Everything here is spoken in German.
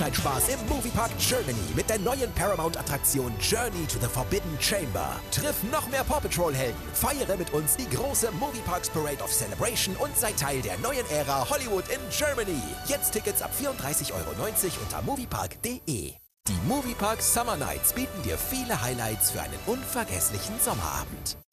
Freizeitspaß im Moviepark Germany mit der neuen Paramount-Attraktion Journey to the Forbidden Chamber. Triff noch mehr Paw Patrol-Helden, feiere mit uns die große Movieparks Parade of Celebration und sei Teil der neuen Ära Hollywood in Germany. Jetzt Tickets ab 34,90 € unter moviepark.de. Die Moviepark Summer Nights bieten dir viele Highlights für einen unvergesslichen Sommerabend.